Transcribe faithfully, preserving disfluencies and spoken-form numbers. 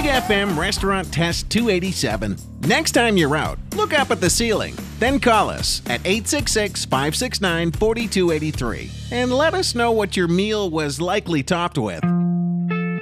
Big F M Restaurant Test two eighty-seven. Next time you're out, look up at the ceiling. Then call us at eight six six, five six nine, four two eight three and let us know what your meal was likely topped with.